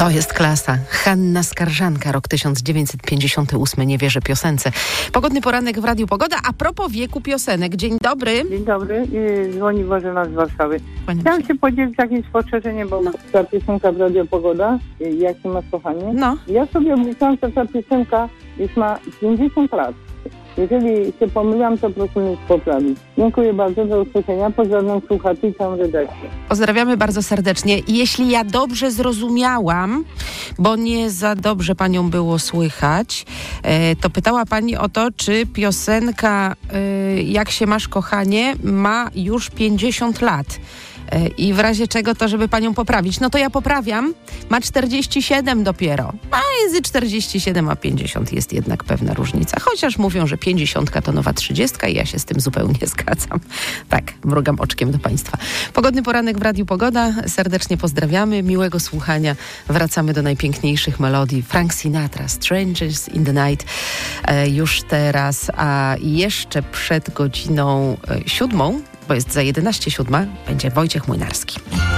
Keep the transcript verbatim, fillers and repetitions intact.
To jest klasa. Hanna Skarżanka, rok tysiąc dziewięćset pięćdziesiąty ósmy, nie wierzę piosence. Pogodny poranek w Radiu Pogoda. A propos wieku piosenek. Dzień dobry. Dzień dobry, yy, dzwoni Bożena z Warszawy. Panie Chciałam Boże. się podzielić jakimś spostrzeżeniem, bo no. ta piosenka w Radio Pogoda, yy, jak się masz kochanie. No. Ja sobie obliczałam, że ta piosenka już ma pięćdziesiąt lat. Jeżeli się pomyliłam, to proszę mnie poprawić. Dziękuję bardzo, do usłyszenia. Pozdrawiam słuchaczy i całą redakcję. Pozdrawiamy bardzo serdecznie. I jeśli ja dobrze zrozumiałam, bo nie za dobrze panią było słychać, e, to pytała pani o to, czy piosenka e, Jak się masz kochanie ma już pięćdziesiąt lat. E, I w razie czego to, żeby panią poprawić. No to ja poprawiam. Ma czterdzieści siedem dopiero. A między czterdzieści siedem a pięćdziesiąt jest jednak pewna różnica. Chociaż mówią, że pięćdziesiątka to nowa trzydziestka i ja się z tym zupełnie zgadzam. Tak, mrugam oczkiem do państwa. Pogodny poranek w Radiu Pogoda. Serdecznie pozdrawiamy. Miłego słuchania. Wracamy do najpiękniejszych melodii. Frank Sinatra, Strangers in the Night. E, już teraz, a jeszcze przed godziną e, siódmą, bo jest za jedenaście siódma, będzie Wojciech Młynarski.